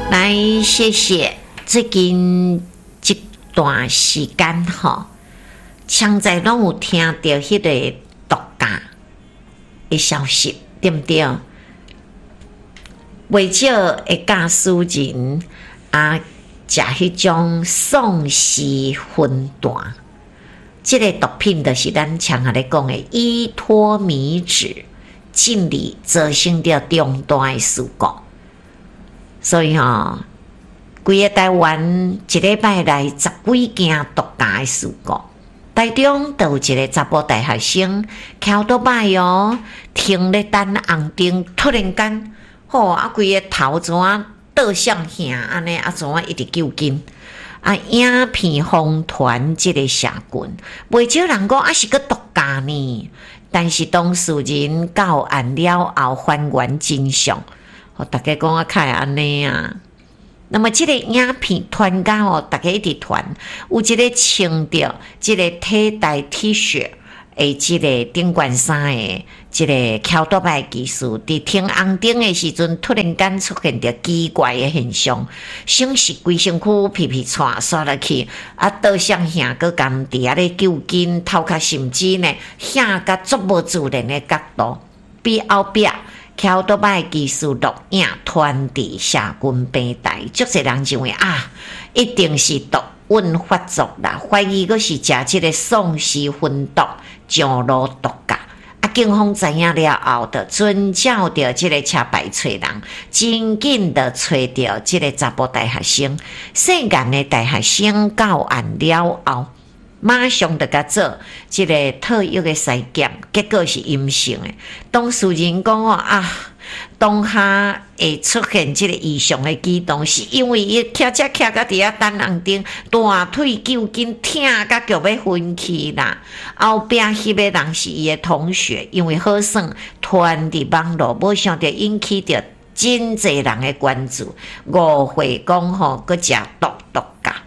来，谢谢。最近这段时间常在拢有听到迄个毒驾的消息，对不对？未少会驾驶人食迄种丧尸荤段，这个毒品就是咱常下咧讲的依托米脂，进里造成着重大的事故。所以规个台湾一礼拜来10几件毒驾的事故，台中都有一个查甫大学生翘倒摆停咧等红灯，突然间规个头怎啊倒向下安尼怎啊一直救紧影片疯传这个社群，袂少人讲是个毒驾呢。但是当事人到案了后还原真相，大家讲较会安尼那么这个影片传到大家一直传，有一个穿着这个体带 T 恤的这个顶冠衫的这个翘倒摆技术，伫停红灯的时阵，突然间出现着奇怪的现象，先是规身躯皮皮喘刷落去，倒向下个甘伫咧救紧，头壳甚至呢下甲足无自然的角度，比后壁翘倒摆技术录影传递社群平台，足侪人认为一定是毒瘾发作啦，怀疑佫是食这个丧尸荤毒上路毒驾。警方知影了后，就遵照着这个车牌找人，真紧的找到这个查甫大学生，细眼的大学生到案了后，马上就甲做这个特约的筛检，结果是阴性的。当事人讲当下会出现这个异常的举动，是因为伊骑车骑到伫等红灯，大腿揪紧，疼甲脚要昏去啦。后壁翕的人是伊的同学，因为好耍传伫网络，无想到引起着真侪人的关注，误会讲佫食毒驾。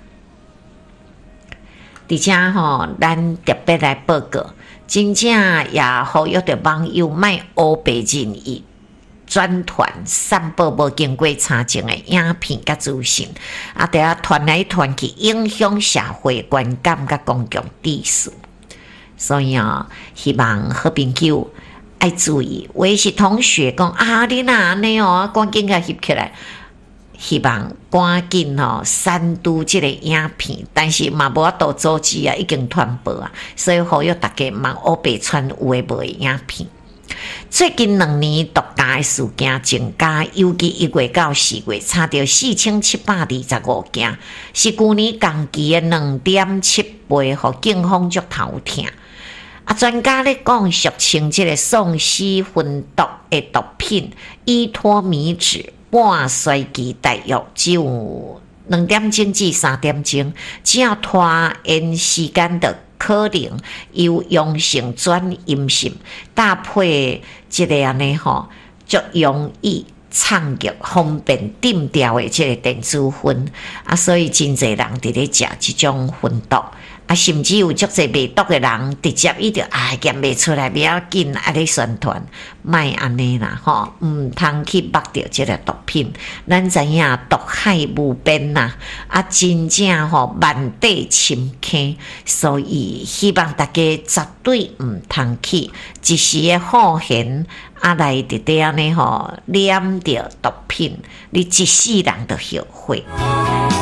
而且咱特别来报告，真正也呼吁着网友莫乌白任意转传散播无经过查证的影片甲资讯，得传来传去，影响社会观感甲公共秩序。所以希望好朋友爱注意。我是同学讲你哪安尼赶紧甲翕起来，希望赶紧删除这个影片，但是嘛无法度阻止已经传播所以呼吁大家莫乌白传有诶无诶影片。最近2年毒驾的事件增加，尤其1月到4月，差到4725件，是去年同期的2.7倍，互警方足头疼。专家咧讲，俗称这个丧尸荤毒的毒品依托米脂半衰期大约只有2点钟至3点钟，只要拖延时间的可能由阳性转阴性，搭配这个足容易创入方便定调的这个电子烟所以真侪人伫咧食这种荤毒甚至有足侪卖毒的人直接伊就验袂出来，不要紧咧宣传，莫安尼啦毋通去绑着这个毒品。咱知影毒害无边真正万底深坑，所以希望大家绝对毋通去一时的好闲来伫底安尼念着毒品，你一世人都后悔。